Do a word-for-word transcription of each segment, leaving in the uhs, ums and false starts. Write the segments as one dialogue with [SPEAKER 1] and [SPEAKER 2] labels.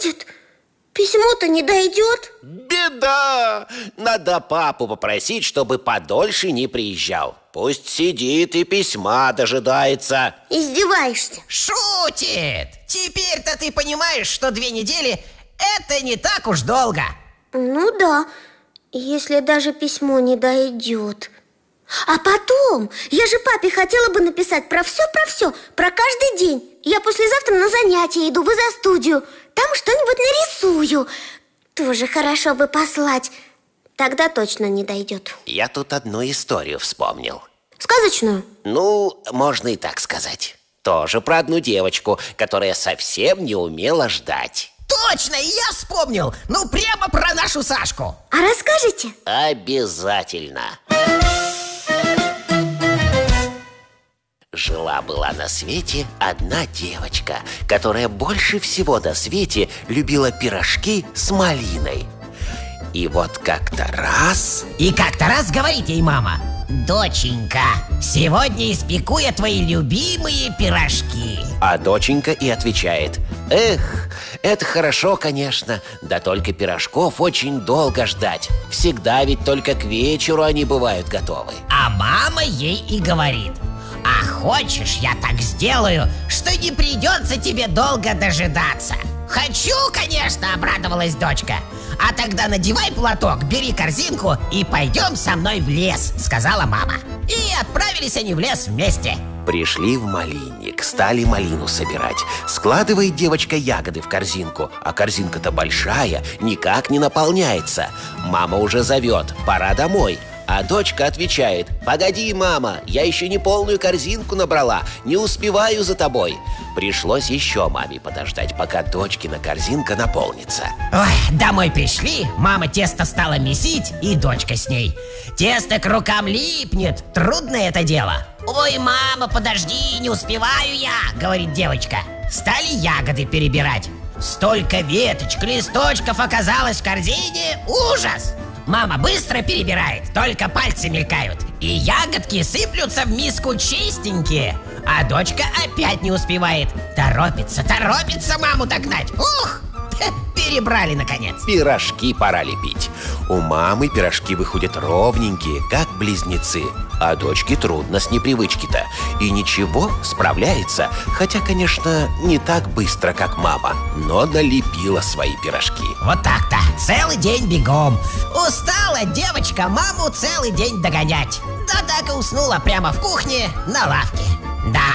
[SPEAKER 1] будет? Письмо-то не дойдет.
[SPEAKER 2] Беда! Надо папу попросить, чтобы подольше не приезжал. Пусть сидит и письма дожидается.
[SPEAKER 1] Издеваешься?
[SPEAKER 3] Шутит! Теперь-то ты понимаешь, что две недели – это не так уж долго.
[SPEAKER 1] Ну да, если даже письмо не дойдет. А потом, я же папе хотела бы написать про все, про все, про каждый день. Я послезавтра на занятия иду в изо-студию. Там что-нибудь нарисую. Тоже хорошо бы послать. Тогда точно не дойдет.
[SPEAKER 2] Я тут одну историю вспомнил.
[SPEAKER 1] Сказочную?
[SPEAKER 2] Ну, можно и так сказать. Тоже про одну девочку, которая совсем не умела ждать.
[SPEAKER 3] Точно, и я вспомнил. Ну, прямо про нашу Сашку.
[SPEAKER 1] А расскажете?
[SPEAKER 2] Обязательно. Жила-была на свете одна девочка, которая больше всего на свете любила пирожки с малиной. И вот как-то раз...
[SPEAKER 3] И как-то раз говорит ей мама: доченька, сегодня испеку я твои любимые пирожки.
[SPEAKER 2] А доченька и отвечает: эх, это хорошо, конечно, да только пирожков очень долго ждать. Всегда ведь только к вечеру они бывают готовы.
[SPEAKER 3] А мама ей и говорит: а хочешь, я так сделаю, что не придется тебе долго дожидаться? Хочу, конечно, обрадовалась дочка. А тогда надевай платок, бери корзинку и пойдем со мной в лес, сказала мама. И отправились они в лес вместе.
[SPEAKER 2] Пришли в малинник, стали малину собирать. Складывает девочка ягоды в корзинку, а корзинка-то большая, никак не наполняется. Мама уже зовет: пора домой. А дочка отвечает: погоди, мама, я еще не полную корзинку набрала, не успеваю за тобой. Пришлось еще маме подождать, пока дочкина корзинка наполнится.
[SPEAKER 3] Ой, домой пришли, мама тесто стала месить, и дочка с ней. Тесто к рукам липнет, трудное это дело. Ой, мама, подожди, не успеваю я, говорит девочка. Стали ягоды перебирать. Столько веточек, листочков оказалось в корзине, ужас! Мама быстро перебирает, только пальцы мелькают. И ягодки сыплются в миску чистенькие. А дочка опять не успевает. Торопится, торопится маму догнать. Ух, перебрали наконец.
[SPEAKER 2] Пирожки пора лепить. У мамы пирожки выходят ровненькие, как близнецы. А дочке трудно с непривычки-то. И ничего, справляется. Хотя, конечно, не так быстро, как мама, но налепила свои пирожки.
[SPEAKER 3] Вот так-то, целый день бегом. Устала девочка маму целый день догонять. Да так и уснула прямо в кухне на лавке. Да,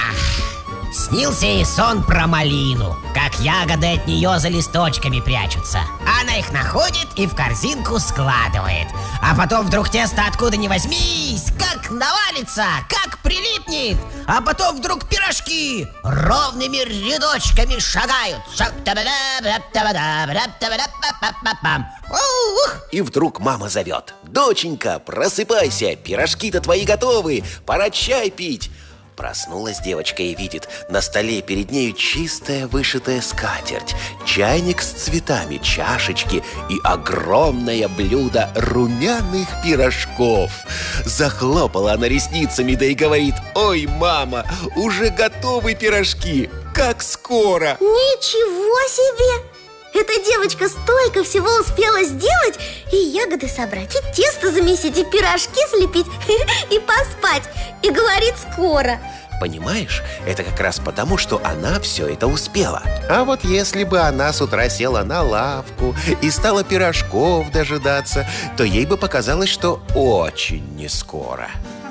[SPEAKER 3] снился ей сон про малину, как ягоды от нее за листочками прячутся. Она их находит и в корзинку складывает. А потом вдруг тесто откуда ни возьмись, как навалится, как прилипнет. А потом вдруг пирожки ровными рядочками шагают.
[SPEAKER 2] И вдруг мама зовет: доченька, просыпайся, пирожки-то твои готовы, пора чай пить. Проснулась девочка и видит: на столе перед нею чистая вышитая скатерть, чайник с цветами, чашечки и огромное блюдо румяных пирожков. Захлопала она ресницами, да и говорит: ой, мама, уже готовы пирожки, как скоро!
[SPEAKER 1] Ничего себе! Эта девочка столько всего успела сделать: и ягоды собрать, и тесто замесить, и пирожки слепить, и поспать. И говорит: скоро.
[SPEAKER 2] Понимаешь, это как раз потому, что она все это успела. А вот если бы она с утра села на лавку и стала пирожков дожидаться, то ей бы показалось, что очень не скоро.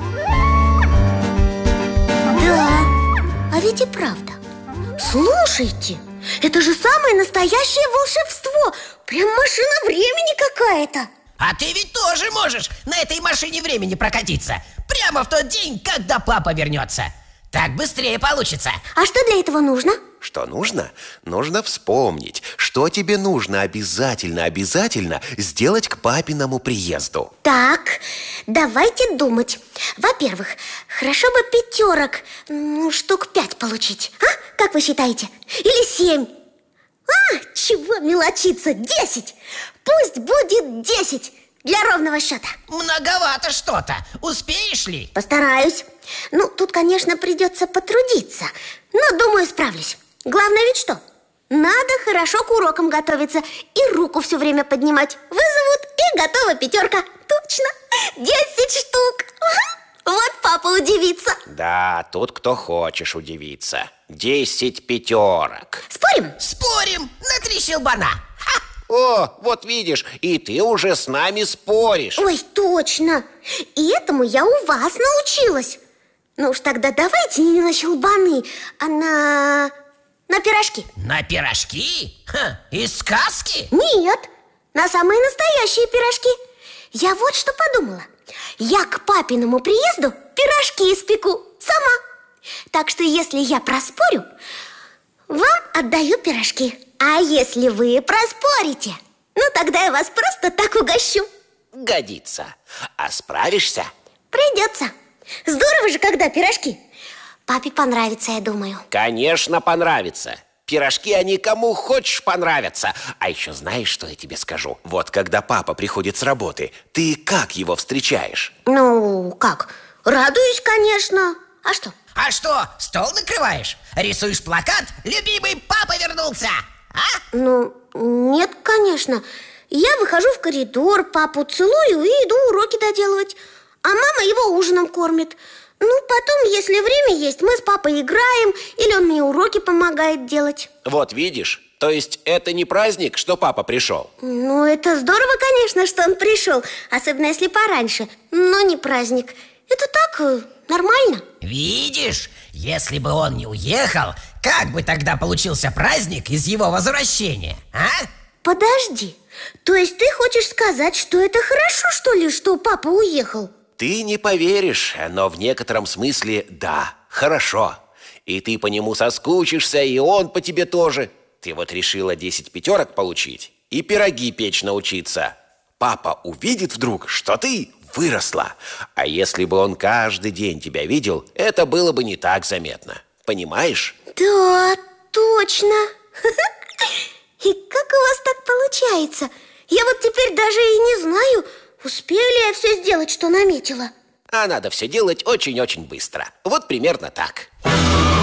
[SPEAKER 1] Да, а ведь и правда. Слушайте, это же самое настоящее волшебство. Прям машина времени какая-то.
[SPEAKER 3] А ты ведь тоже можешь на этой машине времени прокатиться прямо в тот день, когда папа вернется. Так быстрее получится.
[SPEAKER 1] А что для этого нужно?
[SPEAKER 2] Что нужно? Нужно вспомнить, что тебе нужно обязательно, обязательно сделать к папиному приезду.
[SPEAKER 1] Так, давайте думать. Во-первых, хорошо бы пятерок, ну, штук пять получить. А? Как вы считаете? Или семь? А, чего мелочиться? Десять! Пусть будет десять для ровного счета.
[SPEAKER 3] Многовато что-то. Успеешь ли?
[SPEAKER 1] Постараюсь. Ну, тут, конечно, придется потрудиться, но, думаю, справлюсь. Главное ведь что? Надо хорошо к урокам готовиться и руку все время поднимать. Вызовут, и готова пятерка. Точно, десять штук. Вот папа удивится.
[SPEAKER 2] Да, тут кто хочешь удивиться. Десять пятерок.
[SPEAKER 1] Спорим?
[SPEAKER 3] Спорим на три щелбана. Ха!
[SPEAKER 2] О, вот видишь, и ты уже с нами споришь.
[SPEAKER 1] Ой, точно. И этому я у вас научилась. Ну уж тогда давайте не на щелбаны, а на... на пирожки.
[SPEAKER 3] На пирожки? Ха, из сказки?
[SPEAKER 1] Нет, на самые настоящие пирожки. Я вот что подумала. Я к папиному приезду пирожки испеку сама. Так что если я проспорю, вам отдаю пирожки. А если вы проспорите, ну тогда я вас просто так угощу.
[SPEAKER 2] Годится. А справишься?
[SPEAKER 1] Придется. Здорово же, когда пирожки. Папе понравится, я думаю.
[SPEAKER 2] Конечно, понравится. Пирожки, они кому хочешь понравятся. А еще знаешь, что я тебе скажу? Вот когда папа приходит с работы, ты как его встречаешь?
[SPEAKER 1] Ну, как? Радуюсь, конечно. А что?
[SPEAKER 3] А что, стол накрываешь? Рисуешь плакат? Любимый папа вернулся! А?
[SPEAKER 1] Ну, нет, конечно. Я выхожу в коридор, папу целую и иду уроки доделывать. А мама его ужином кормит. Ну, потом, если время есть, мы с папой играем, или он мне уроки помогает делать.
[SPEAKER 2] Вот видишь, то есть это не праздник, что папа пришел?
[SPEAKER 1] Ну, это здорово, конечно, что он пришел. Особенно если пораньше. Но не праздник. Это так, э, нормально.
[SPEAKER 3] Видишь, если бы он не уехал, как бы тогда получился праздник из его возвращения, а?
[SPEAKER 1] Подожди, то есть ты хочешь сказать, что это хорошо, что ли, что папа уехал?
[SPEAKER 2] Ты не поверишь, но в некотором смысле да, хорошо. И ты по нему соскучишься, и он по тебе тоже. Ты вот решила десять пятерок получить и пироги печь научиться. Папа увидит вдруг, что ты выросла. А если бы он каждый день тебя видел, это было бы не так заметно. Понимаешь?
[SPEAKER 1] Да, точно. И как у вас так получается? Я вот теперь даже и не знаю, успею ли я все сделать, что наметила.
[SPEAKER 2] А надо все делать очень-очень быстро. Вот примерно так.